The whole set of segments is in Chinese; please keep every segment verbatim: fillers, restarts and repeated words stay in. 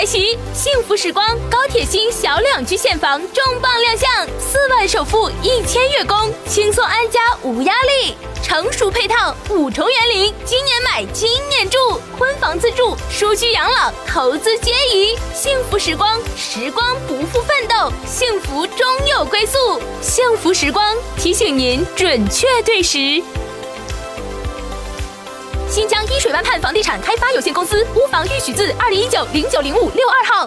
来袭，幸福时光高铁新小两居现房重磅亮相，四万首付，一千月供，轻松安家无压力。成熟配套，五重园林，今年买今年住，婚房自住，舒居养老，投资皆宜。幸福时光，时光不负奋斗，幸福终有归宿。幸福时光提醒您准确对时。新疆一水湾畔房地产开发有限公司屋房预许字二零一九零九零五六二号。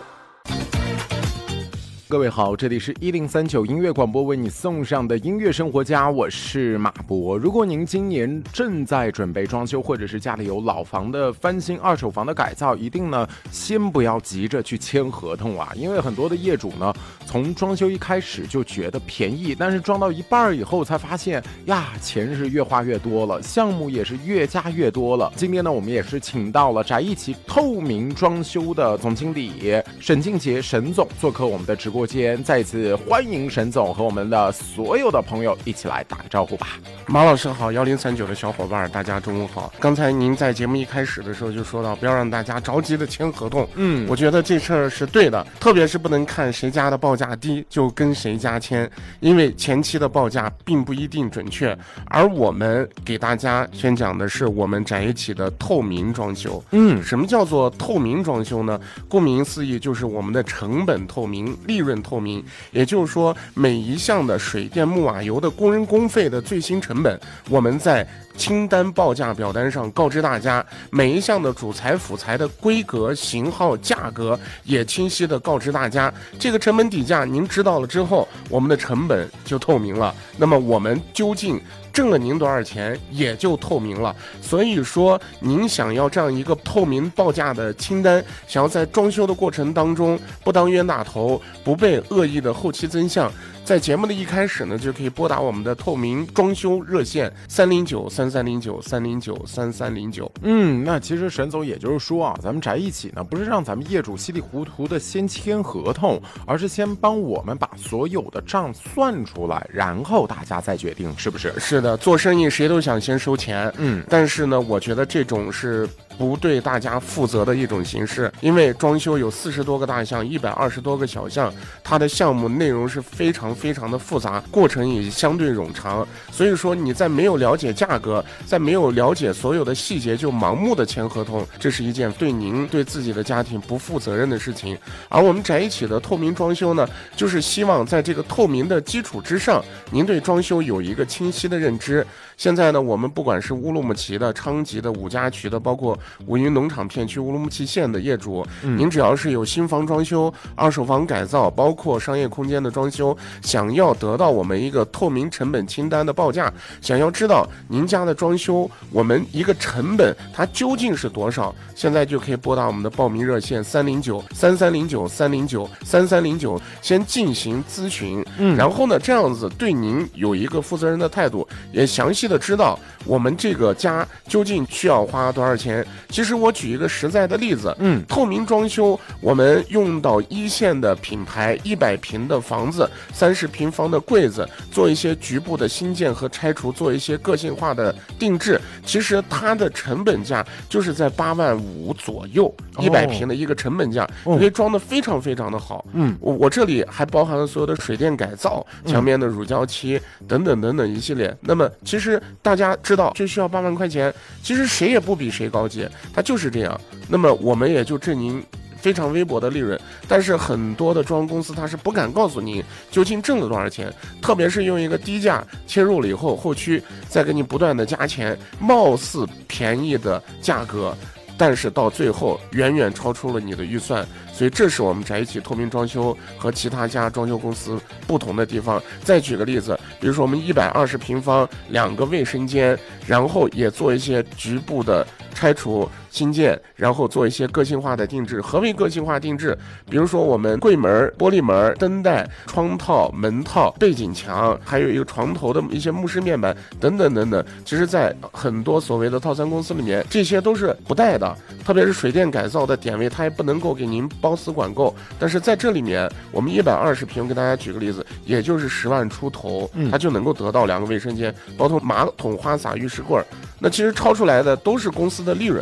各位好，这里是一零三九音乐广播为你送上的音乐生活家，我是马博。如果您今年正在准备装修，或者是家里有老房的翻新、二手房的改造，一定呢先不要急着去签合同啊，因为很多的业主呢从装修一开始就觉得便宜，但是装到一半以后才发现呀，钱是越花越多了，项目也是越加越多了。今天呢，我们也是请到了宅一起透明装修的总经理沈静杰沈总做客我们的直播间，再次欢迎沈总和我们的所有的朋友一起来打个招呼吧。 马老师好，幺零三九的小伙伴大家中午好。刚才您在节目一开始的时候就说到不要让大家着急的签合同，嗯，我觉得这事儿是对的，特别是不能看谁家的报价低就跟谁家签，因为前期的报价并不一定准确。而我们给大家宣讲的是我们宅一起的透明装修。嗯，什么叫做透明装修呢？顾名思义，就是我们的成本透明，利润透明，也就是说每一项的水电木瓦油的工人工费的最新成本，我们在清单报价表单上告知大家，每一项的主材辅材的规格、型号、价格也清晰的告知大家。这个成本底价您知道了之后，我们的成本就透明了，那么我们究竟挣了您多少钱也就透明了。所以说您想要这样一个透明报价的清单，想要在装修的过程当中不当冤大头，不被恶意的后期增项，在节目的一开始呢，就可以拨打我们的透明装修热线三零九三三零九三零九三三零九。 嗯，那其实沈总也就是说啊，咱们宅一起呢，不是让咱们业主稀里糊涂的先签合同，而是先帮我们把所有的账算出来，然后大家再决定，是不是？ 是的，做生意谁都想先收钱，嗯，但是呢，我觉得这种是不对大家负责的一种形式，因为装修有四十多个大项，一百二十多个小项，它的项目内容是非常非常的复杂，过程也相对冗长。所以说你在没有了解价格，在没有了解所有的细节就盲目的签合同，这是一件对您对自己的家庭不负责任的事情。而我们宅一起的透明装修呢，就是希望在这个透明的基础之上，您对装修有一个清晰的认知。现在呢，我们不管是乌鲁木齐的、昌吉的、五家渠的，包括五云农场片区乌鲁木齐县的业主，嗯、您只要是有新房装修、二手房改造，包括商业空间的装修，想要得到我们一个透明成本清单的报价，想要知道您家的装修我们一个成本它究竟是多少，现在就可以拨打我们的报名热线三零九三三零九三零九三三零九，先进行咨询。嗯，然后呢，这样子对您有一个负责任的态度，也详细的知道我们这个家究竟需要花多少钱。其实我举一个实在的例子，嗯，透明装修我们用到一线的品牌，一百平的房子，三十平方的柜子，做一些局部的新建和拆除，做一些个性化的定制，其实它的成本价就是在八万五左右，一百平的一个成本价，哦、你可以装得非常非常的好。嗯，我我这里还包含了所有的水电改造、墙面的乳胶漆等等等等一系列。那么其实大家知道，这需要八万块钱，其实谁也不比谁高级，它就是这样。那么我们也就挣您非常微薄的利润，但是很多的装公司它是不敢告诉您究竟挣了多少钱，特别是用一个低价切入了以后，后期再给你不断的加钱，貌似便宜的价格，但是到最后远远超出了你的预算。所以这是我们宅一起透明装修和其他家装修公司不同的地方。再举个例子，比如说我们一百二十平方两个卫生间，然后也做一些局部的拆除新建，然后做一些个性化的定制。何为个性化定制？比如说我们柜门、玻璃门、灯带、窗套、门套、背景墙，还有一个床头的一些木饰面板等等等等。其实在很多所谓的套餐公司里面，这些都是不带的，特别是水电改造的点位，它也不能够给您包死管够。但是在这里面，我们一百二十平，给大家举个例子，也就是十万出头，它就能够得到两个卫生间，包括马桶、花洒、浴室柜。那其实超出来的都是公司的利润。 是的。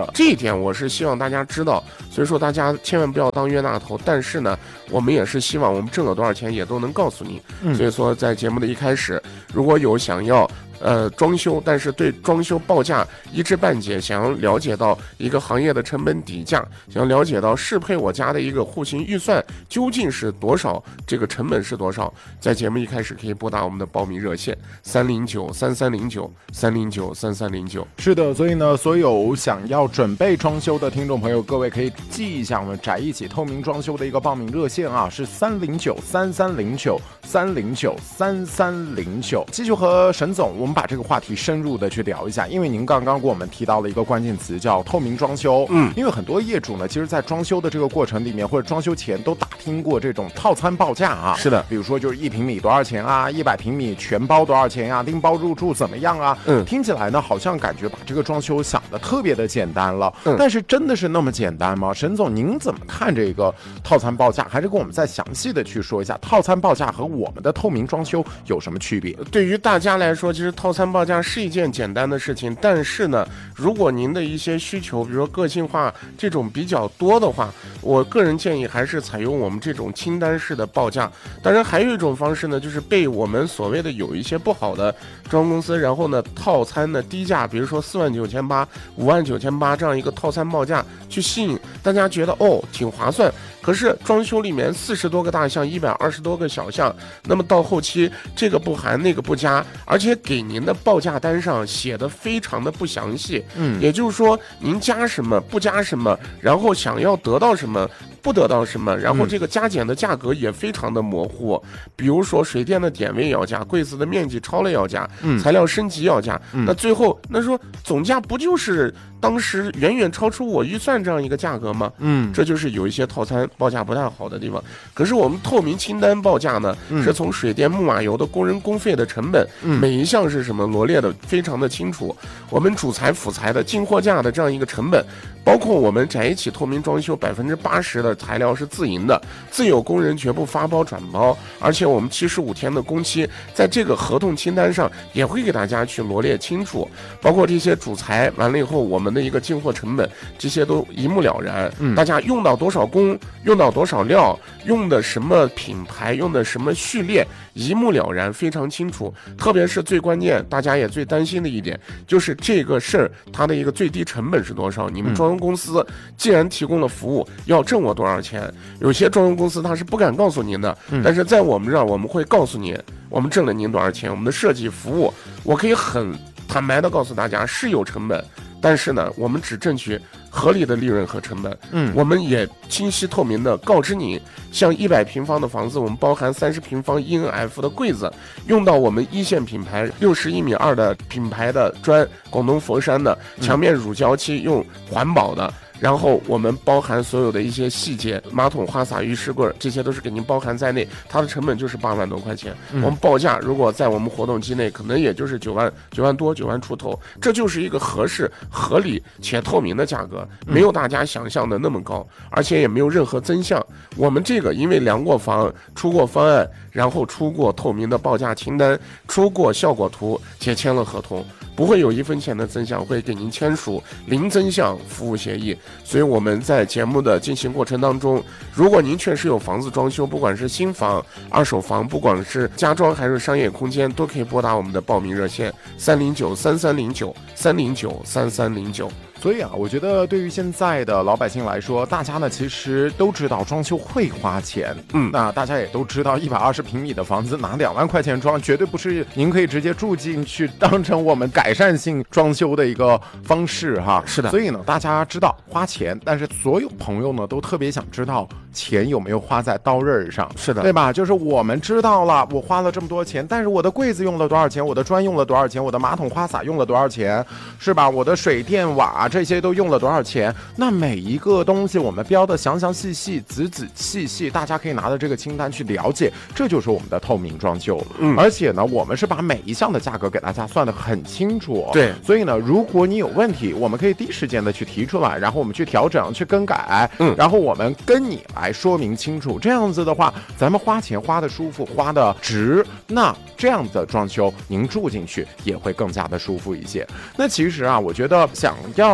的，这一点我是希望大家知道，所以说大家千万不要当冤大头。但是呢，我们也是希望我们挣了多少钱也都能告诉你。嗯、所以说在节目的一开始，如果有想要呃，装修，但是对装修报价一知半解，想要了解到一个行业的成本底价，想要了解到适配我家的一个户型预算究竟是多少，这个成本是多少，在节目一开始可以拨打我们的报名热线三零九三三零九三零九三三零九。 是的，所以呢，所有想要准备装修的听众朋友，各位可以记一下我们宅一起透明装修的一个报名热线啊，是三零九三三零九三零九三三零九。继续和沈总，我们把这个话题深入的去聊一下，因为您刚刚给我们提到了一个关键词叫透明装修。嗯，因为很多业主呢，其实在装修的这个过程里面，或者装修前都打听过这种套餐报价啊。 是的， 比如说就是一平米多少钱啊，一百平米全包多少钱啊，拎包入住怎么样啊？嗯，听起来呢，好像感觉把这个装修想的特别的简单了。嗯，但是真的是那么简单吗？沈总，您怎么看这个套餐报价？还是跟我们再详细的去说一下套餐报价和我们的透明装修有什么区别？ 对于大家来说，其实套餐报价是一件简单的事情，但是呢，如果您的一些需求，比如说个性化这种比较多的话，我个人建议还是采用我们这种清单式的报价。当然，还有一种方式呢，就是被我们所谓的有一些不好的装公司，然后呢套餐的低价，比如说四万九千八、五万九千八这样一个套餐报价，去吸引大家觉得哦挺划算。可是装修里面四十多个大项，一百二十多个小项，那么到后期这个不含那个不加，而且给您的报价单上写的非常的不详细。嗯，也就是说您加什么不加什么，然后想要得到什么不得到什么，然后这个加减的价格也非常的模糊。比如说水电的点位要加，柜子的面积超了要加，嗯、材料升级要加，嗯、那最后那说总价不就是当时远远超出我预算这样一个价格吗？嗯，这就是有一些套餐报价不太好的地方。可是我们透明清单报价呢，嗯、是从水电、木瓦油的工人工费的成本，嗯、每一项是什么罗列的非常的清楚。我们主材辅材的进货价的这样一个成本，包括我们宅一起透明装修百分之八十的材料是自营的，自有工人绝不发包转包，而且我们七十五天的工期，在这个合同清单上也会给大家去罗列清楚，包括这些主材完了以后我们的一个进货成本，这些都一目了然。嗯，大家用到多少工，用到多少料，用的什么品牌，用的什么序列，一目了然，非常清楚。特别是最关键，大家也最担心的一点，就是这个事儿它的一个最低成本是多少？你们装修公司既然提供了服务，要挣我多少钱？有些装修公司它是不敢告诉您的，但是在我们这儿我们会告诉您，我们挣了您多少钱。我们的设计服务，我可以很坦白的告诉大家是有成本，但是呢，我们只争取合理的利润和成本。嗯，我们也清晰透明的告知你，像一百平方的房子，我们包含三十平方 E N F 的柜子，用到我们一线品牌六十一米二的品牌的砖，广东佛山的墙面乳胶漆，用环保的。然后我们包含所有的一些细节，马桶、花洒、浴室柜，这些都是给您包含在内，它的成本就是八万多块钱。嗯、我们报价如果在我们活动期内，可能也就是九万九万多、九万出头，这就是一个合适、合理且透明的价格，没有大家想象的那么高，而且也没有任何增项。我们这个因为量过房、出过方案，然后出过透明的报价清单，出过效果图，且签了合同，不会有一分钱的增项，会给您签署零增项服务协议。所以我们在节目的进行过程当中，如果您确实有房子装修，不管是新房、二手房，不管是家装还是商业空间，都可以拨打我们的报名热线三零九三三零九三零九三三零九。 所以啊，我觉得对于现在的老百姓来说，大家呢其实都知道装修会花钱，嗯，那大家也都知道一百二十平米的房子拿两万块钱装，绝对不是您可以直接住进去当成我们改善性装修的一个方式哈。 是的， 所以呢，大家知道花钱，但是所有朋友呢都特别想知道钱有没有花在刀刃上， 是的， 对吧？就是我们知道了，我花了这么多钱，但是我的柜子用了多少钱，我的砖用了多少钱，我的马桶花洒用了多少钱，是吧？我的水电瓦这些都用了多少钱？那每一个东西我们标的详详细细、仔仔细细，大家可以拿着这个清单去了解，这就是我们的透明装修。嗯，而且呢，我们是把每一项的价格给大家算得很清楚。 对， 所以呢，如果你有问题，我们可以第一时间的去提出来，然后我们去调整、去更改，嗯，然后我们跟你来说明清楚。这样子的话，咱们花钱花的舒服，花的值，那这样的装修您住进去也会更加的舒服一些。那其实啊，我觉得想要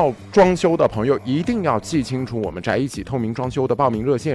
要装修的朋友一定要记清楚我们宅一起透明装修的报名热线